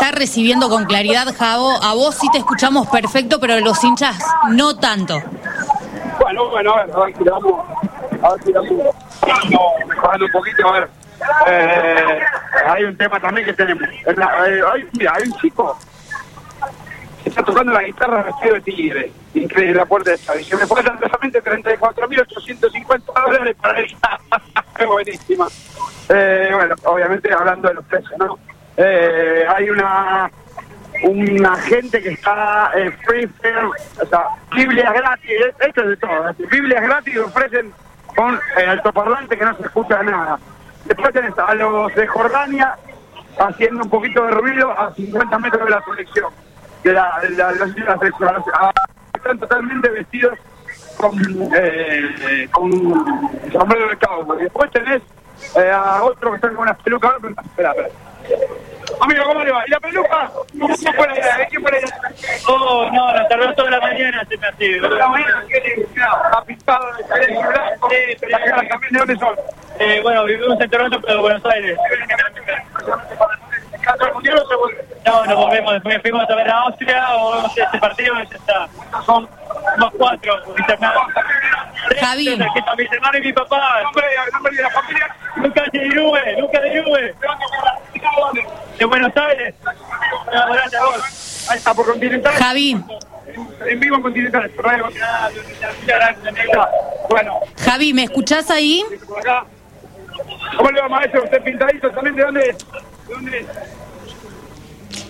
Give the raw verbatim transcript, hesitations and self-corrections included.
está recibiendo con claridad, Javo. A vos sí te escuchamos perfecto, pero a los hinchas no tanto. Bueno, bueno, a ver, a ver si vamos, a ver si vamos mejorando un poquito, a ver. Eh, hay un tema también que tenemos. La, eh, hay, mira, hay un chico que está tocando la guitarra vestido de tigre. Increíble, la puerta de esta. Y se me fue solamente treinta y cuatro mil ochocientos cincuenta dólares para el es buenísima. Eh, bueno, obviamente hablando de los precios, ¿no? Eh, hay una una gente que está eh, free fair, o sea, Biblias gratis, esto es de todo, Biblias gratis ofrecen con el altoparlante que no se escucha nada. Después tenés a los de Jordania haciendo un poquito de ruido a cincuenta metros de la selección, de la, de la, de la, de la selección. Están totalmente vestidos con, eh, con sombrero de cowboy. Después tenés eh, a otro que están con unas pelucas. Espera, espera. Amigo, ¿cómo le va? ¿Y la peluca? ¿Cómo fue la idea? ¿De quién fue la idea? Oh, no, la tardó toda la mañana, se me hace. Toda la mañana, ¿qué le ha pintado de celeste y blanco? Sí, pero la también, ¿de dónde son? Eh, bueno, vivimos en Toronto, pero de Buenos Aires. No, nos volvemos, después fuimos a ver a Austria, o vemos este partido y ya está. Son unos cuatro internados. Javi. Que está mi hermano y mi papá. ¿Nombre, nombre de la familia? Lucas de Juve, Lucas de Juve. De Buenos Aires. Ahí está, por Continental. Javi. En vivo en Continental. Bueno. Javi, ¿me escuchás ahí? ¿Cómo le va, maestro? ¿Usted pintadito también? ¿De dónde es? ¿De dónde es?